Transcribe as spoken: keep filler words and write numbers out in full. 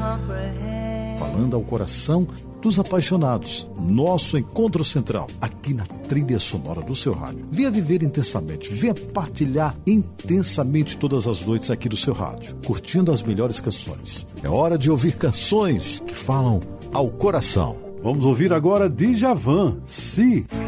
Falando ao coração dos apaixonados. Nosso encontro central, aqui na trilha sonora do seu rádio. Venha viver intensamente, venha partilhar intensamente todas as noites aqui do seu rádio, curtindo as melhores canções. É hora de ouvir canções que falam ao coração. Vamos ouvir agora Djavan, Si.